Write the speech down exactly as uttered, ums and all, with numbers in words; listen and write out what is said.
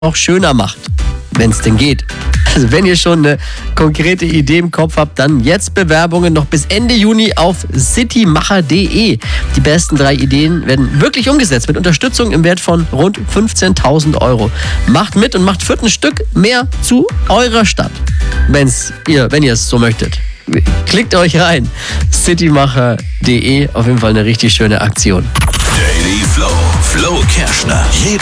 auch schöner macht, wenn es denn geht. Also wenn ihr schon eine konkrete Idee im Kopf habt, dann jetzt Bewerbungen noch bis Ende Juni auf citymacher punkt de. Die besten drei Ideen werden wirklich umgesetzt mit Unterstützung im Wert von rund fünfzehntausend Euro. Macht mit und macht vierten Stück mehr zu eurer Stadt, wenn's ihr, wenn ihr es so möchtet. Klickt euch rein. citymacher punkt de, auf jeden Fall eine richtig schöne Aktion. Daily Flow. Flo Kerschner. Jeden